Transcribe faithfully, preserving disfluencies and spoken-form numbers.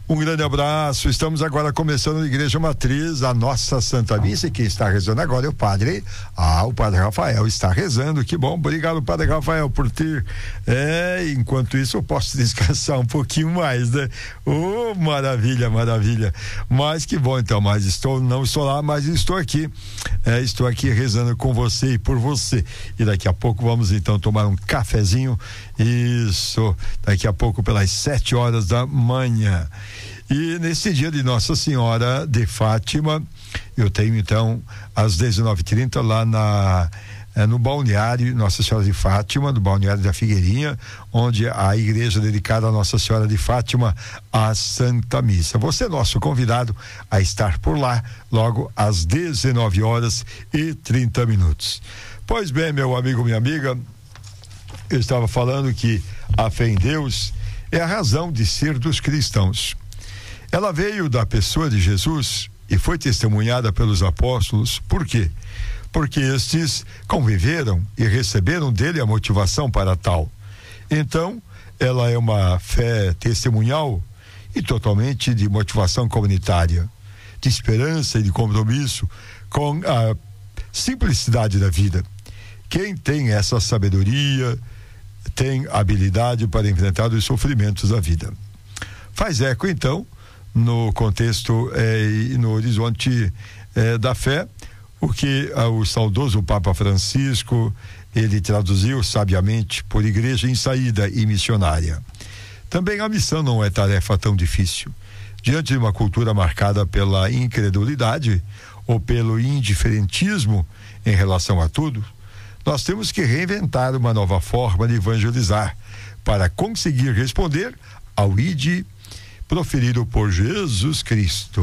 Um grande abraço. Estamos agora começando a Igreja Matriz, a nossa Santa Missa, e quem está rezando agora é o Padre. Ah, o Padre Rafael está rezando. Que bom, obrigado, Padre Rafael, por ter. É, enquanto isso eu posso descansar um pouquinho mais, né? Oh, maravilha, maravilha. Mas que bom, então. Mas estou, não estou lá, mas estou aqui. É, estou aqui rezando com você e por você. E daqui a pouco vamos então tomar um cafezinho. Isso, daqui a pouco pelas sete horas da manhã. E nesse dia de Nossa Senhora de Fátima, eu tenho então às dezenove e trinta lá na é, no balneário Nossa Senhora de Fátima, do balneário da Figueirinha, onde a igreja dedicada a Nossa Senhora de Fátima, a Santa Missa. Você é nosso convidado a estar por lá logo às dezenove horas e trinta minutos. Pois bem, meu amigo, minha amiga, eu estava falando que a fé em Deus é a razão de ser dos cristãos. Ela veio da pessoa de Jesus e foi testemunhada pelos apóstolos. Por quê? Porque estes conviveram e receberam dele a motivação para tal. Então, ela é uma fé testemunhal e totalmente de motivação comunitária, de esperança e de compromisso com a simplicidade da vida. Quem tem essa sabedoria tem habilidade para enfrentar os sofrimentos da vida. Faz eco, então, no contexto eh, e no horizonte eh, da fé, o que ah, o saudoso Papa Francisco, ele traduziu sabiamente por igreja em saída e missionária. Também a missão não é tarefa tão difícil. Diante de uma cultura marcada pela incredulidade ou pelo indiferentismo em relação a tudo, nós temos que reinventar uma nova forma de evangelizar para conseguir responder ao I D proferido por Jesus Cristo.